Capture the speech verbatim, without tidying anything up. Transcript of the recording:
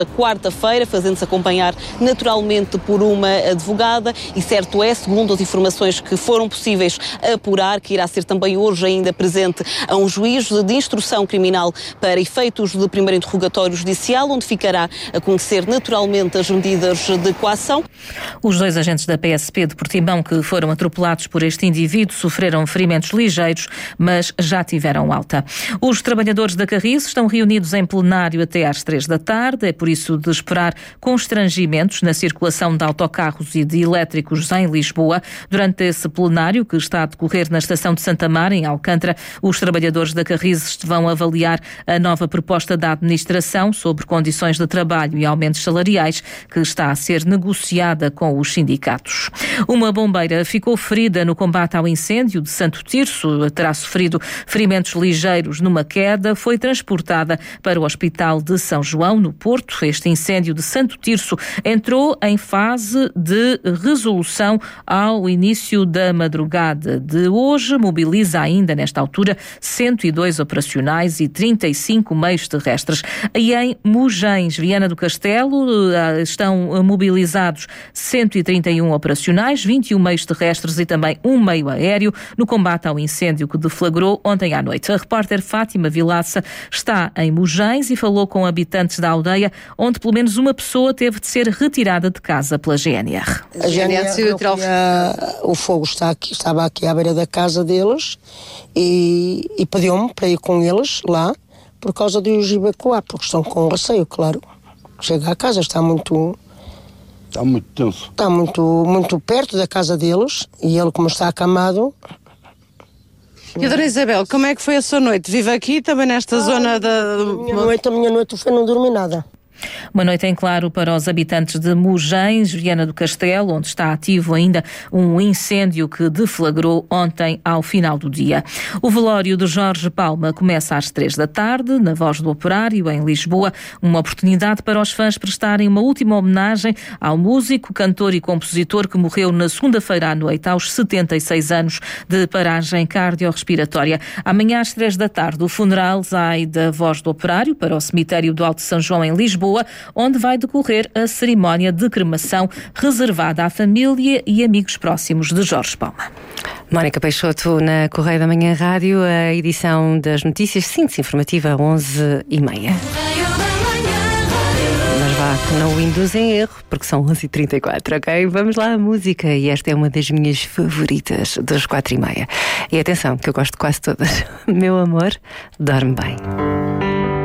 quarta-feira, fazendo-se acompanhar naturalmente por uma advogada, e certo é, segundo as informações que foram possíveis apurar, que irá ser também hoje ainda presente a um juízo de instrução criminal para efeitos de primeiro interrogatório judicial, onde ficará a conhecer naturalmente as medidas de coação. Os dois agentes da P S P de Portimão que foram atropelados por este indivíduo sofreram ferimentos ligeiros, mas já tiveram alta. Os trabalhadores da Carris estão reunidos em plenário até às três da tarde, é por isso de esperar constrangimentos na circulação de autocarros e de elétricos em Lisboa. Durante esse plenário, que está a decorrer na estação de Santa Mar, em Alcântara, os trabalhadores da Carris vão avaliar a nova proposta da administração sobre condições de trabalho e aumentos salariais, que está a ser negociada com os sindicatos. Uma bombeira ficou ferida no combate ao incêndio de Santo Tirso, terá sofrido ferimentos ligeiros numa queda, foi transportada para o Hospital de São João, no Porto. Este incêndio de Santo Tirso entrou em fase de resolução ao início da madrugada de hoje. Mobiliza ainda, nesta altura, cento e dois operacionais e trinta e cinco meios terrestres. E em Mugens, Viana do Castelo, estão mobilizados cento e trinta e um operacionais, vinte e um meios terrestres e também um meio aéreo no combate ao incêndio que deflagrou ontem à noite. A repórter Fátima Vilaça está em Mugens e falou com habitantes da aldeia, onde pelo menos uma pessoa teve de ser retirada de casa pela G N R. A G N R, eu fui a, o fogo está aqui, estava aqui à beira da casa deles e, e pediu-me para ir com eles lá, por causa de os evacuar, porque estão com receio, claro. Chega à casa, está muito... Está muito tenso. Está muito, muito perto da casa deles e ele, como está acamado... E a Dona Isabel, como é que foi a sua noite? Vive aqui também nesta ah, zona da... A minha noite, a minha noite foi não dormir nada. Uma noite em claro para os habitantes de Mugens, Viana do Castelo, onde está ativo ainda um incêndio que deflagrou ontem ao final do dia. O velório de Jorge Palma começa às três da tarde, na Voz do Operário, em Lisboa. Uma oportunidade para os fãs prestarem uma última homenagem ao músico, cantor e compositor que morreu na segunda-feira à noite, aos setenta e seis anos de paragem cardiorrespiratória. Amanhã às três da tarde, o funeral sai da Voz do Operário para o cemitério do Alto São João, em Lisboa, onde vai decorrer a cerimónia de cremação reservada à família e amigos próximos de Jorge Palma. Mónica Peixoto na Correio da Manhã Rádio, a edição das notícias, síntese informativa, onze e meia. Mas vá, que não o induz em erro, porque são onze e trinta e quatro, ok? Vamos lá, a música, e esta é uma das minhas favoritas, das quatro e meia. E atenção, que eu gosto de quase todas. Meu amor, dorme bem.